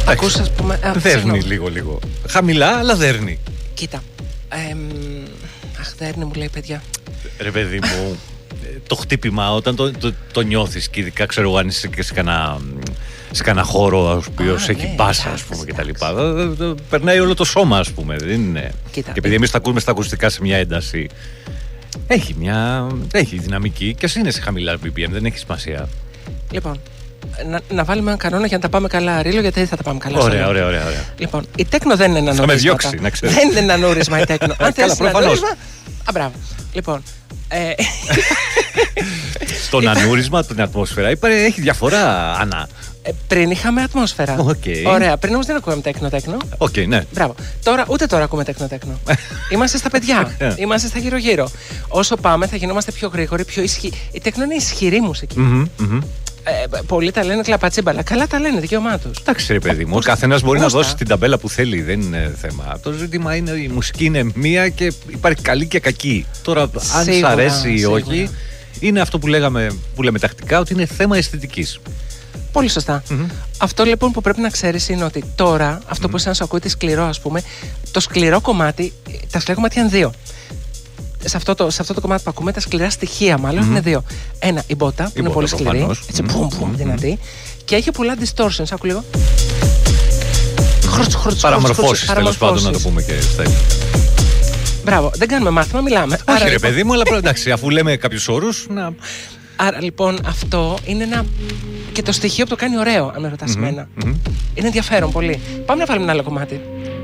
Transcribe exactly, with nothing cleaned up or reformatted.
ακούς, ας πούμε. Α, δέρνει λίγο-λίγο. Χαμηλά, αλλά δέρνει. Κοίτα. Ε, αχ, δέρνει μου λέει, παιδιά. Ρε παιδί μου, το χτύπημα όταν το, το, το νιώθεις και ειδικά ξέρω αν είσαι και σε κανένα, σε κανένα χώρο ο οποίος έχει ναι, μπάσα, ας πούμε, κτλ. Περνάει όλο το σώμα, ας πούμε. Δεν είναι. Κοίτα, και επειδή εμείς τα ακούμε στα ακουστικά σε μια ένταση, έχει μια. Έχει δυναμική και ας είναι σε χαμηλά μπι πι εμ, δεν έχει σημασία. Λοιπόν, να, να βάλουμε έναν κανόνα για να τα πάμε καλά, Ρίλο, γιατί δεν θα τα πάμε καλά. Ωραία, ωραία, ωραία, ωραία. Λοιπόν, η τέκνο δεν είναι ένα νούρισμα. Θα με διώξει, να ξέρεις. Δεν είναι ένα νούρισμα η τέκνο. Αν θέλεις ένα νούρισμα. Α, μπράβο. Λοιπόν. Ε... Στον ανούρισμα, την ατμόσφαιρα, έχει διαφορά, Άννα. Ε, πριν είχαμε ατμόσφαιρα. Okay. Ωραία, πριν όμως δεν ακούγαμε τέκνο-τέκνο. Οκ, okay, ναι. Μπράβο. Τώρα, ούτε τώρα ακούμε τέκνο-τέκνο. Είμαστε στα παιδιά. Είμαστε στα γύρω-γύρω. Όσο πάμε, θα γινόμαστε πιο γρήγοροι, πιο ισχυροί. Η τέκνο είναι ισχυρή μουσική. Mm-hmm, mm-hmm. Ε, πολλοί τα λένε κλαπατσίμπαλα. Καλά τα λένε, δικαίωμά τους. Εντάξει, ρε παιδί μου. Ο καθένας μπορεί να δώσει την ταμπέλα που θέλει. Δεν είναι θέμα. Το ζήτημα είναι η μουσική είναι μία και υπάρχει καλή και κακή. Τώρα, αν σ' αρέσει ή όχι, είναι αυτό που, λέγαμε, που λέμε τακτικά, ότι είναι θέμα αισθητικής. Πολύ σωστά. Mm-hmm. Αυτό λοιπόν που πρέπει να ξέρεις είναι ότι τώρα, αυτό mm-hmm. που σαν σου ακούγεται σκληρό, ας πούμε, το σκληρό κομμάτι, τα σκληρά κομμάτια είναι δύο. Σε αυτό, το, σε αυτό το κομμάτι που ακούμε, τα σκληρά στοιχεία μάλλον mm-hmm. είναι δύο. Ένα, η μπότα, που η είναι μπότα, πολύ σκληρή, προφανώς. Έτσι, mm-hmm. πουμ, πουμ, δυνατή, και έχει πολλά distortions. Άκου λίγο. Παραμορφώσεις, τέλος πάντων, να το πούμε και στα ίδια. Μπράβο, δεν κάνουμε μάθημα, μιλάμε. Όχι, άρα, ρε λοιπόν... παιδί μου, αλλά εντάξει, αφού λέμε κάποιους όρους, να. Άρα λοιπόν αυτό είναι ένα. Και το στοιχείο που το κάνει ωραίο, αν με ρωτάς mm-hmm. εμένα. Mm-hmm. Είναι ενδιαφέρον πολύ. Πάμε να βάλουμε ένα άλλο κομμάτι.